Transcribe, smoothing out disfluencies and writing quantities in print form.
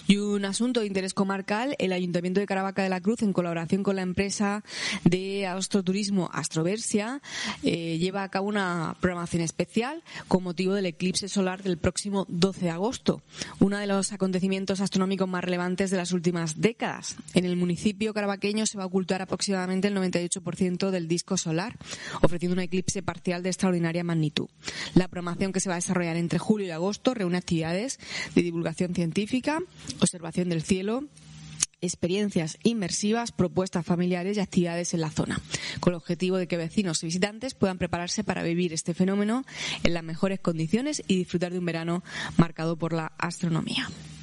Y un asunto de interés comarcal, el Ayuntamiento de Caravaca de la Cruz, en colaboración con la empresa de astroturismo Astroversia, lleva a cabo una programación especial con motivo del eclipse solar del próximo 12 de agosto, uno de los acontecimientos astronómicos más relevantes de las últimas décadas. En el municipio caravaqueño se va a ocultar aproximadamente el 98% del disco solar, ofreciendo un eclipse parcial de extraordinaria magnitud. La programación, que se va a desarrollar entre julio y agosto, reúne actividades de divulgación científica, observación del cielo, experiencias inmersivas, propuestas familiares y actividades en la zona, con el objetivo de que vecinos y visitantes puedan prepararse para vivir este fenómeno en las mejores condiciones y disfrutar de un verano marcado por la astronomía.